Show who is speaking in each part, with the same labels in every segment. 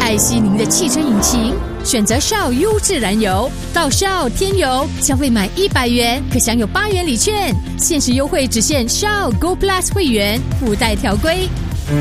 Speaker 1: 爱惜您的汽车引擎，选择Shell优质燃油。到Shell添油，消费满100元可享有8元礼券，限时优惠只限Shell Go Plus 会员，附带条规。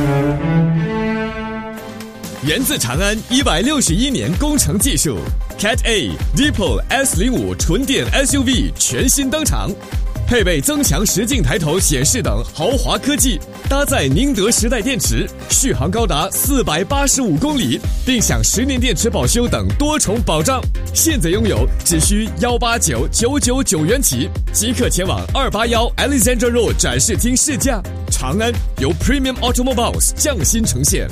Speaker 2: 源自长安161年工程技术 Cat A Deepol S05 纯电 SUV 全新登场，配备增强实境抬头显示等豪华科技，搭载宁德时代电池，续航高达485公里，并享10年电池保修等多重保障。现在拥有只需189,999元起，即刻前往281 Alexandra Road 展示厅试驾。长安由 Premium Automobiles 匠心呈现。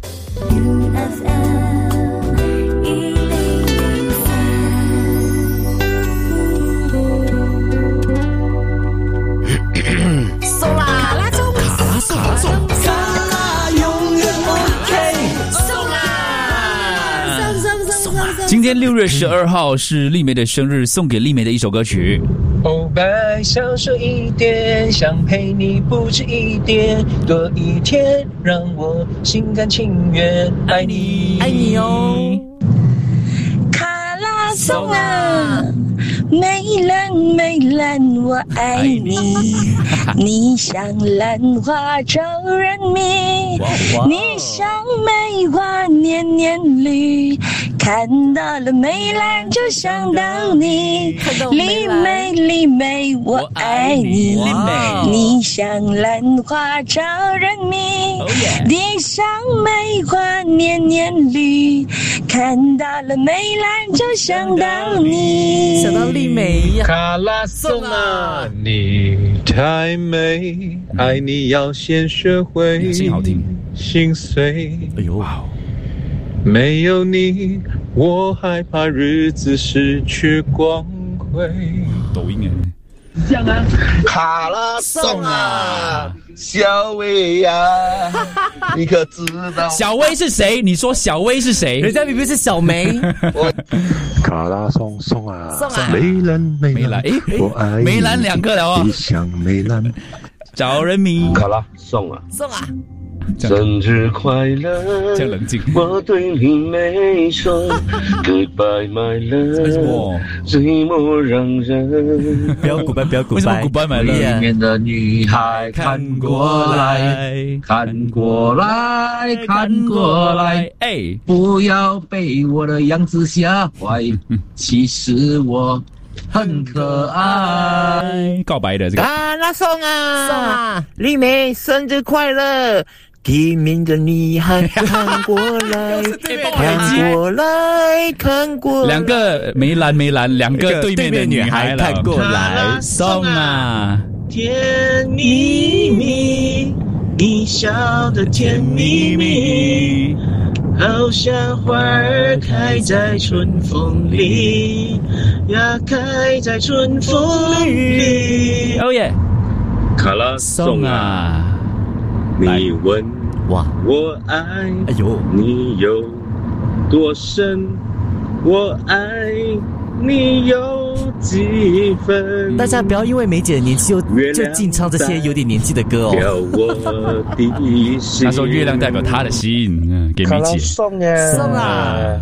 Speaker 3: 送啦！卡拉送，卡拉送，卡拉送，卡拉永远 OK。送啦！送！
Speaker 4: 今天6月12号是丽梅的生日，送给丽梅的一首歌曲。
Speaker 5: 哦，白小声一点，想陪你不止一点，多一天，让我心甘情愿爱你，
Speaker 3: 爱你哦。
Speaker 6: 卡拉送啊！梅兰梅兰，我爱你，你像兰花招人迷，你像梅花年年绿，看到了梅兰就想到你，丽梅丽梅我爱你，你像兰花招人迷，你像梅花年年绿，看到了梅兰就想到你，
Speaker 3: 想到丽梅呀。
Speaker 5: 卡拉颂啊，你太美，爱你要先学会心碎。
Speaker 4: 哎呦，
Speaker 5: 没有你，我害怕日子失去光辉。
Speaker 4: 抖音哎。
Speaker 7: 这样啊，卡拉颂啊，小薇呀，你可知道？
Speaker 4: 小薇是谁？你说小薇是谁？
Speaker 3: 人家明明是小梅。
Speaker 8: 卡拉颂颂啊，
Speaker 3: 送啊，
Speaker 8: 梅兰梅兰，我爱你，
Speaker 4: 梅兰两个了哦，
Speaker 8: 你像梅兰
Speaker 4: 找人迷。
Speaker 7: 卡拉颂啊，
Speaker 3: 送啊。
Speaker 7: 生日快乐！
Speaker 4: 这样冷静。
Speaker 7: 我对你没说 Goodbye my love， 寂寞让人
Speaker 3: 不要 goodbye， 不要 goodbye。
Speaker 4: 为什么 goodbye my love？
Speaker 7: 里面的女孩看过来，看过来，看过来，
Speaker 4: 哎，
Speaker 7: 不要被我的样子吓坏，其实我很可爱。
Speaker 4: 告白的这个。
Speaker 3: 卡拉送啊，送啊！丽梅生日快乐！地面的女孩看过来，看过来，看过来。
Speaker 4: 两个梅兰梅兰，两个对面的女孩看过来，送啊！
Speaker 7: 甜蜜蜜，你笑得甜蜜蜜，好像花儿开在春风里呀，开在春风里。
Speaker 4: 哦耶！
Speaker 7: 卡拉颂啊，你问
Speaker 3: 哇，
Speaker 7: 我爱，
Speaker 3: 哎呦，
Speaker 7: 你有多深？我爱你有几分？
Speaker 3: 大家不要因为梅姐的年纪就净唱这些有点年纪的歌哦。
Speaker 7: 我的心
Speaker 4: 他说月亮代表他的心，给梅姐。
Speaker 7: 送啊，
Speaker 3: 送啊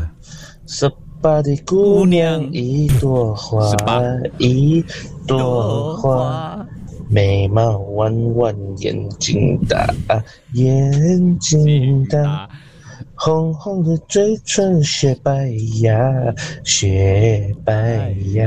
Speaker 7: 18的姑娘一朵花，一朵花。眉毛弯弯，眼睛大，眼睛大，红红的嘴唇，雪白呀，雪白呀。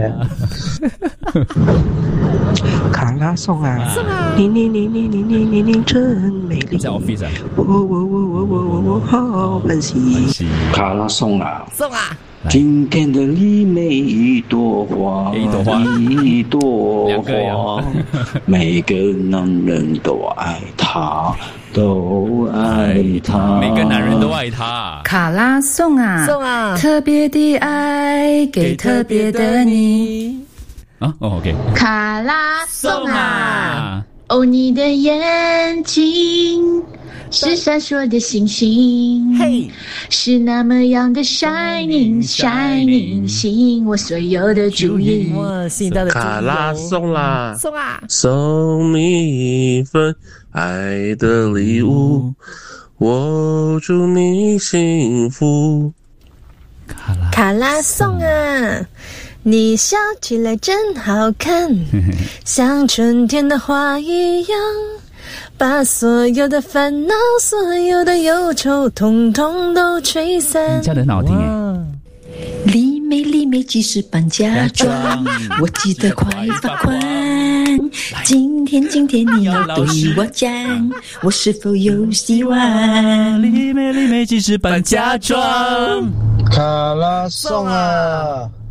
Speaker 6: 卡拉颂啊，你真美丽。
Speaker 4: 在 office 啊。
Speaker 6: 我好欢喜。
Speaker 8: 卡拉颂啊，
Speaker 3: 送啊。
Speaker 6: 今天的丽梅一朵花，
Speaker 4: 一朵花，
Speaker 6: 一朵花，每个男人都爱她，都爱她，
Speaker 4: 每个男人都爱她。
Speaker 1: 卡拉颂啊，
Speaker 3: 送啊，
Speaker 1: 特别的爱给特别的你。
Speaker 4: 啊，哦 ，OK。
Speaker 1: 卡拉颂
Speaker 4: 啊，
Speaker 1: 哦，你的眼睛是闪烁的星星，
Speaker 3: 嘿，
Speaker 1: 是那么样的 shining， 吸引我所有的注意。
Speaker 3: 哇，吸引到的注意。
Speaker 7: 卡拉颂啦，
Speaker 3: 送啊，
Speaker 7: 送你一份爱的礼物， 我祝你幸福。
Speaker 6: 卡拉颂啊，你笑起来真好看，像春天的花一样，把所有的烦恼，所有的忧愁，统统都吹散。
Speaker 4: 叫得很好听耶。
Speaker 6: 丽美即是扮假装，我记得快罚款。今天你要对我讲，我是否有希望？
Speaker 4: 丽美即是扮假装。
Speaker 7: 卡拉颂啊。